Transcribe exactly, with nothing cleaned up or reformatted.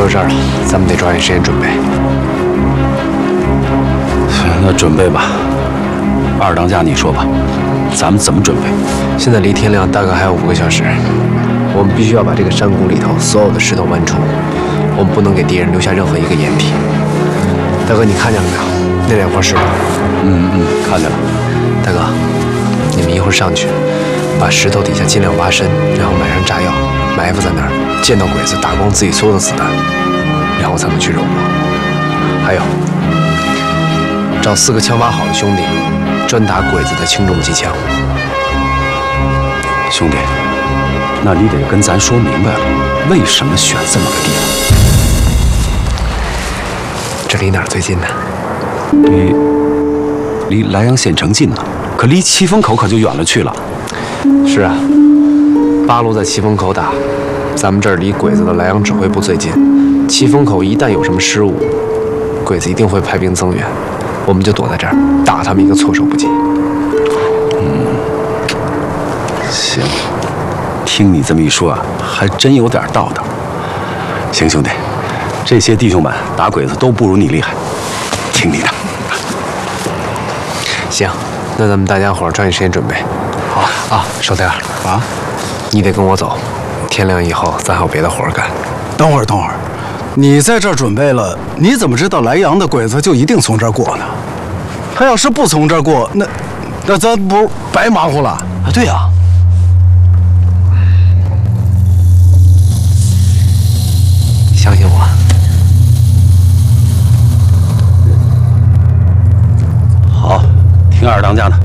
说到这儿了，咱们得抓紧时间准备。 那准备吧，二当家你说吧，咱们怎么准备？ 现在离天亮大概还有五个小时，我们必须要把这个山谷里头所有的石头剜除，我们不能给敌人留下任何一个掩体。大哥，你看见了没有？那两块石头？ 嗯嗯，看见了。 大哥，你们一会儿上去，把石头底下尽量挖深，然后买上炸药，埋伏在那儿，见到鬼子打光自己所有的子弹，然后才能去肉搏。还有，找四个枪法好的兄弟，专打鬼子的轻重机枪。 兄弟，那你得跟咱说明白了，为什么选这么个地方？ 这离哪儿最近呢？ 离离莱阳县城近呢，可离七风口可就远了去了。 是啊，八路在七风口打，咱们这儿离鬼子的莱阳指挥部最近。七风口一旦有什么失误，鬼子一定会派兵增援，我们就躲在这儿，打他们一个措手不及。 嗯，行，听你这么一说啊，还真有点道道。行，兄弟，这些弟兄们打鬼子都不如你厉害，听你的。 行，那咱们大家伙儿抓紧时间准备。好啊，少天啊，你得跟我走，天亮以后咱还有别的活儿干。 等会儿，等会儿，你在这儿准备了，你怎么知道莱阳的鬼子就一定从这儿过呢？他要是不从这儿过，那那咱不是白忙活了？ 啊，对呀、啊。 相信我。 好，听二当家的。